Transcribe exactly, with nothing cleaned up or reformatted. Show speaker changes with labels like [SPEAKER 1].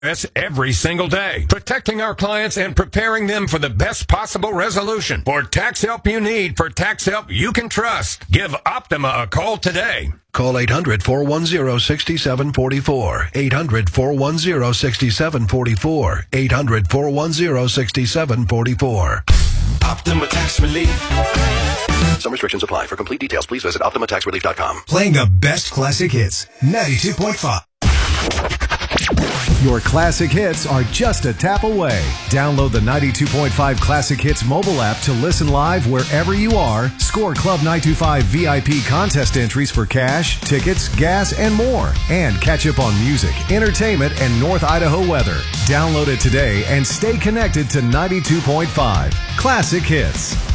[SPEAKER 1] every single day, protecting our clients and preparing them for the best possible resolution. For tax help you need, for tax help you can trust, give Optima a call today.
[SPEAKER 2] Call eight hundred, four one zero, six seven four four. eight hundred, four one zero, six seven four four. eight hundred, four one zero, six seven four four.
[SPEAKER 3] Optima Tax Relief.
[SPEAKER 2] Some restrictions apply. For complete details, please visit Optima Tax Relief dot com.
[SPEAKER 4] Playing the best classic hits. ninety-two point five.
[SPEAKER 5] Your classic hits are just a tap away. Download the ninety-two point five Classic Hits mobile app to listen live wherever you are. Score Club nine two five V I P contest entries for cash, tickets, gas, and more. And catch up on music, entertainment, and North Idaho weather. Download it today and stay connected to ninety-two point five Classic Hits.